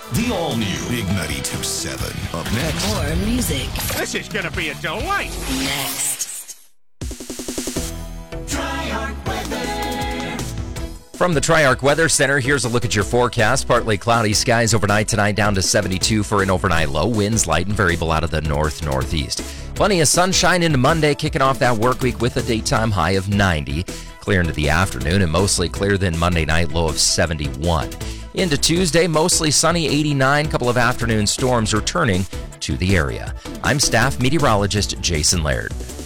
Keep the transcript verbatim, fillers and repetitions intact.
The all-new Big ninety-two seven. Up next. More music. This is going to be a delight. Next. Triarch Weather. From the Triarch Weather Center, here's a look at your forecast. Partly cloudy skies overnight tonight, down to seventy-two for an overnight low. Winds light and variable out of the north-northeast. Plenty of sunshine into Monday, kicking off that work week with a daytime high of ninety. Clear into the afternoon and mostly clear then Monday night, low of seventy-one. Into Tuesday, mostly sunny, eighty-nine. Couple of afternoon storms returning to the area. I'm staff meteorologist Jason Laird.